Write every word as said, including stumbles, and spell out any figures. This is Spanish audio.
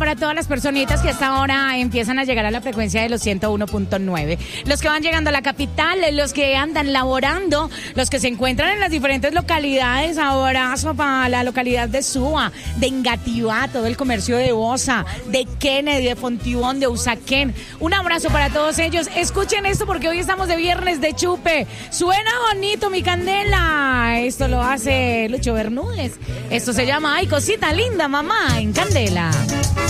para todas las personitas que hasta ahora empiezan a llegar a la frecuencia de los ciento uno punto nueve. Los que van llegando a la capital, los que andan laborando, los que se encuentran en las diferentes localidades. Abrazo para la localidad de Suba, de Engativá, todo el comercio de Bosa, de Kennedy, de Fontibón, de Usaquén. Un abrazo para todos ellos. Escuchen esto porque hoy estamos de viernes de chupe. Suena bonito, mi candela. Esto lo hace Lucho Bermúdez. Esto se llama Ay, cosita linda, mamá, en Candela.